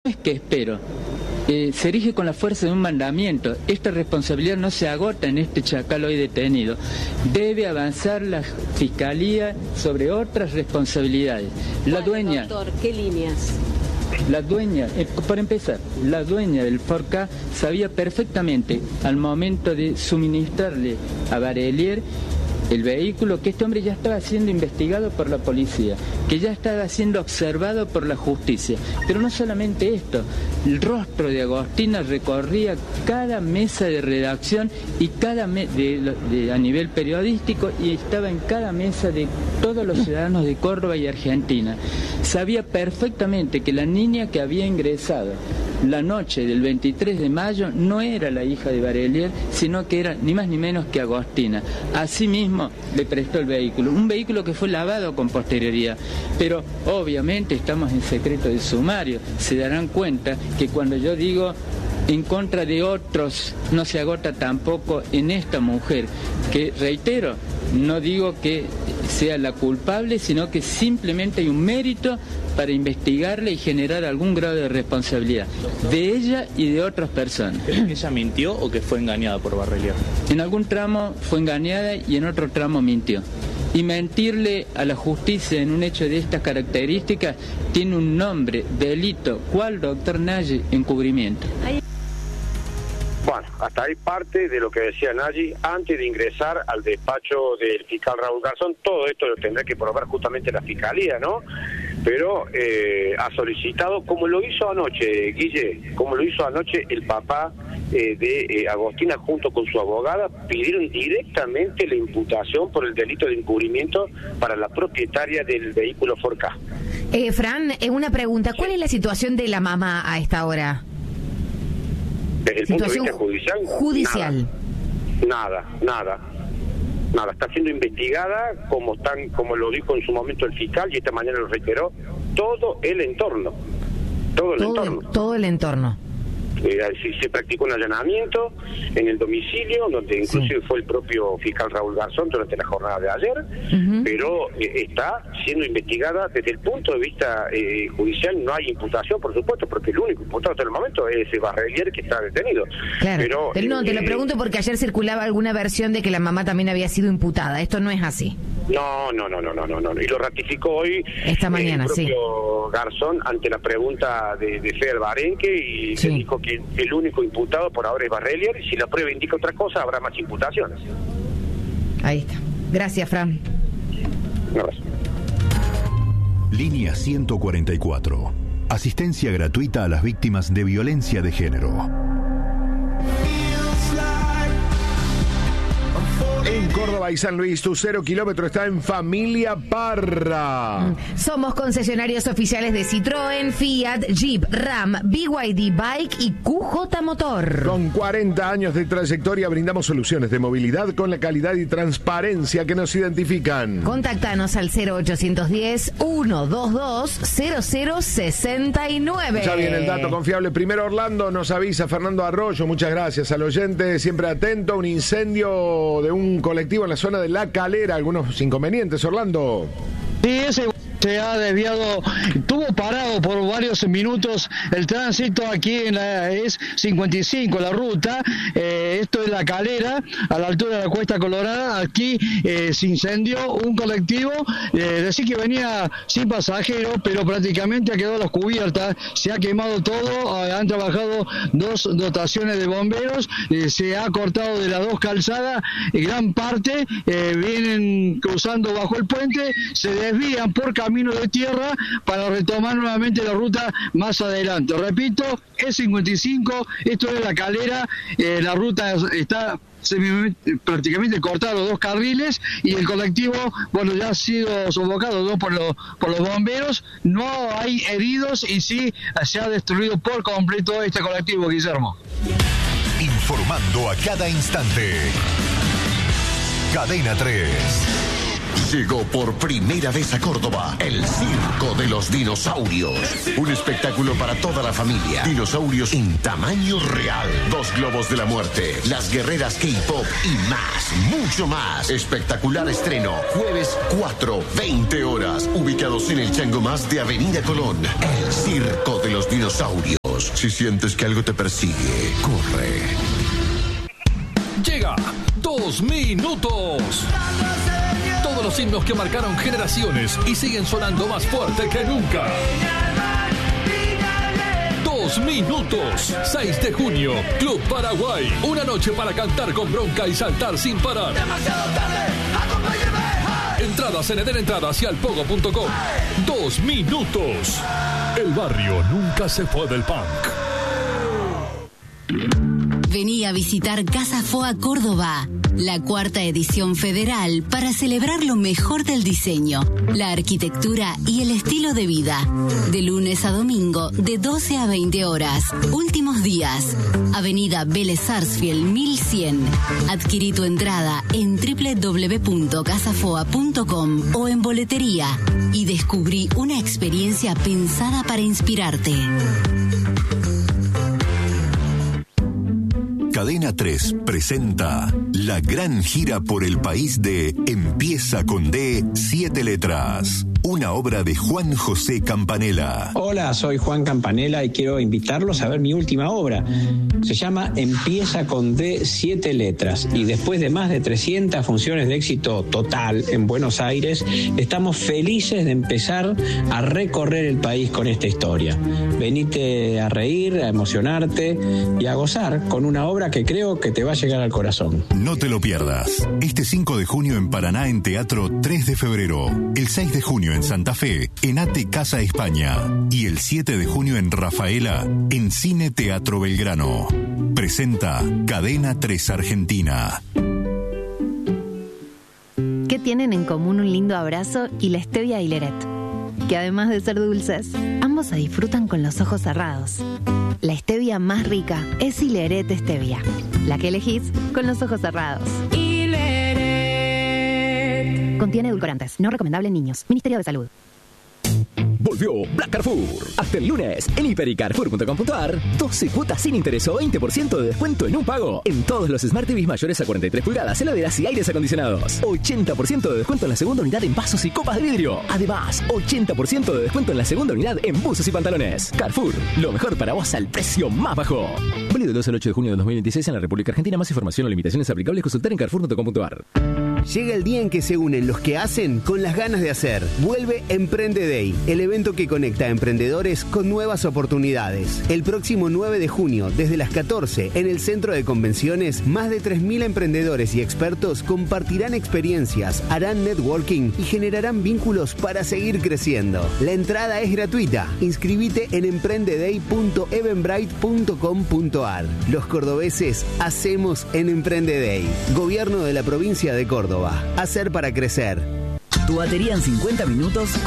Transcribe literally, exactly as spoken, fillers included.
es que espero. Eh, se erige con la fuerza de un mandamiento. Esta responsabilidad no se agota en este chacal hoy detenido. Debe avanzar la Fiscalía sobre otras responsabilidades. La dueña... Doctor, ¿qué líneas? La dueña, eh, para empezar, la dueña del Forca sabía perfectamente al momento de suministrarle a Barelier el vehículo que este hombre ya estaba siendo investigado por la policía, que ya estaba siendo observado por la justicia. Pero no solamente esto, el rostro de Agostina recorría cada mesa de redacción y cada me de, de, a nivel periodístico, y estaba en cada mesa de todos los ciudadanos de Córdoba y Argentina. Sabía perfectamente que la niña que había ingresado la noche del veintitrés de mayo no era la hija de Barelier, sino que era ni más ni menos que Agostina. Asimismo, le prestó el vehículo, un vehículo que fue lavado con posterioridad. Pero obviamente estamos en secreto de sumario. Se darán cuenta que cuando yo digo en contra de otros, no se agota tampoco en esta mujer, que, reitero, no digo que sea la culpable, sino que simplemente hay un mérito para investigarle y generar algún grado de responsabilidad de ella y de otras personas. ¿Creen que ella mintió o que fue engañada por Barelier? En algún tramo fue engañada y en otro tramo mintió. Y mentirle a la justicia en un hecho de estas características tiene un nombre, delito. ¿Cuál, doctor Nagy? Encubrimiento. Bueno, hasta ahí parte de lo que decía Nagy antes de ingresar al despacho del fiscal Raúl Garzón. Todo esto lo tendrá que probar justamente la fiscalía, ¿no? Pero eh, ha solicitado, como lo hizo anoche, Guille, como lo hizo anoche el papá eh, de eh, Agostina junto con su abogada, pidieron directamente la imputación por el delito de encubrimiento para la propietaria del vehículo Forca. Eh, Fran, eh, una pregunta, ¿cuál es la situación de la mamá a esta hora? Desde el punto de vista judicial, judicial. Nada, nada, nada. Nada, está siendo investigada, como están, como lo dijo en su momento el fiscal, y esta mañana lo reiteró, todo el entorno. Todo el todo, entorno. Todo el entorno. Eh, si se practicó un allanamiento en el domicilio, donde inclusive sí. fue el propio fiscal Raúl Garzón durante la jornada de ayer, uh-huh. pero eh, está siendo investigada desde el punto de vista eh, judicial. No hay imputación, por supuesto, porque el único imputado hasta el momento es el Barelier, que está detenido. Claro. Pero, pero no, eh, te lo pregunto porque ayer circulaba alguna versión de que la mamá también había sido imputada. Esto no es así. No, no, no, no, no, no, no. Y lo ratificó hoy esta mañana, el propio sí. Garzón ante la pregunta de, de Fede Albarenque, y sí. dijo que el único imputado por ahora es Barelier, y si la prueba indica otra cosa, habrá más imputaciones. Ahí está. Gracias, Fran. Gracias. Línea ciento cuarenta y cuatro. Asistencia gratuita a las víctimas de violencia de género. En Córdoba y San Luis, tu cero kilómetro está en Familia Parra. Somos concesionarios oficiales de Citroën, Fiat, Jeep, Ram, B Y D Bike y Q J Motor. Con cuarenta años de trayectoria brindamos soluciones de movilidad con la calidad y transparencia que nos identifican. Contáctanos al cero ochocientos diez, ciento veintidós, cero cero sesenta y nueve. Ya viene el dato confiable. Primero Orlando nos avisa, Fernando Arroyo, muchas gracias al oyente, siempre atento. Un incendio de un colectivo en la zona de La Calera, algunos inconvenientes, Orlando. Sí, ese se ha desviado, estuvo parado por varios minutos el tránsito aquí en la es cincuenta y cinco la ruta, eh, esto es La Calera, a la altura de la Cuesta Colorada. Aquí eh, se incendió un colectivo, eh, decir que venía sin pasajeros, pero prácticamente ha quedado a las cubiertas, se ha quemado todo, eh, han trabajado dos dotaciones de bomberos, eh, se ha cortado de las dos calzadas, eh, gran parte, eh, vienen cruzando bajo el puente, se desvían por camino de tierra para retomar nuevamente la ruta más adelante. Repito, es cincuenta y cinco, esto es La Calera, eh, la ruta está prácticamente cortada los dos carriles, y el colectivo, bueno, ya ha sido sofocado ¿no? por, los, por los bomberos. No hay heridos y sí se ha destruido por completo este colectivo, Guillermo. Informando a cada instante. Cadena tres. Llegó por primera vez a Córdoba el Circo de los Dinosaurios. Un espectáculo para toda la familia. Dinosaurios en tamaño real. Dos globos de la muerte. Las guerreras K-pop y más. Mucho más. Espectacular estreno. Jueves cuatro, veinte horas. Ubicados en el Chango Más de Avenida Colón. El Circo de los Dinosaurios. minutos. Si sientes que algo te persigue, corre. Llega Dos Minutos. Todos los himnos que marcaron generaciones y siguen sonando más fuerte que nunca. Dos Minutos, seis de junio, Club Paraguay. Una noche para cantar con bronca y saltar sin parar. Entradas en Edenentradas y alpogo punto com. Dos Minutos. El barrio nunca se fue del punk. Vení a visitar Casa Foa Córdoba, la cuarta edición federal para celebrar lo mejor del diseño, la arquitectura y el estilo de vida. De lunes a domingo, de doce a veinte horas. Últimos días. Avenida Vélez Sarsfield mil cien. Adquirí tu entrada en doble u doble u doble u punto casa foa punto com o en boletería y descubrí una experiencia pensada para inspirarte. Cadena tres presenta la gran gira por el país de Empieza con D, siete letras. Una obra de Juan José Campanella. Hola, soy Juan Campanella y quiero invitarlos a ver mi última obra. Se llama Empieza con D, siete letras. Y después de más de trescientas funciones de éxito total en Buenos Aires, estamos felices de empezar a recorrer el país con esta historia. Venite a reír, a emocionarte y a gozar con una obra que creo que te va a llegar al corazón. No te lo pierdas. Este cinco de junio en Paraná en Teatro tres de febrero. El seis de junio en Santa Fe, en Ate Casa España. Y el siete de junio en Rafaela, en Cine Teatro Belgrano. Presenta Cadena tres Argentina. ¿Qué tienen en común un lindo abrazo y la stevia y Leret? Que además de ser dulces, ambos se disfrutan con los ojos cerrados. La stevia más rica es Hileret Stevia, la que elegís con los ojos cerrados. Hileret. Contiene edulcorantes, no recomendable en niños. Ministerio de Salud. Volvió Black Carrefour. Hasta el lunes, en hiper y carrefour punto com punto ar, doce cuotas sin interés o veinte por ciento de descuento en un pago. En todos los Smart T Vs mayores a cuarenta y tres pulgadas, heladeras y aires acondicionados. ochenta por ciento de descuento en la segunda unidad en vasos y copas de vidrio. Además, ochenta por ciento de descuento en la segunda unidad en buzos y pantalones. Carrefour, lo mejor para vos al precio más bajo. Válido del doce al ocho de junio de dos mil veintiséis en la República Argentina. Más información o limitaciones aplicables consultar en carrefour punto com punto ar. Llega el día en que se unen los que hacen con las ganas de hacer. Vuelve Emprende Day, el evento que conecta a emprendedores con nuevas oportunidades. El próximo nueve de junio, desde las catorce, en el Centro de Convenciones, más de tres mil emprendedores y expertos compartirán experiencias, harán networking y generarán vínculos para seguir creciendo. La entrada es gratuita. Inscribite en emprendeday punto eventbrite punto com punto ar. Los cordobeses hacemos en Emprende Day. Gobierno de la provincia de Córdoba. Hacer para crecer. Tu batería en cincuenta minutos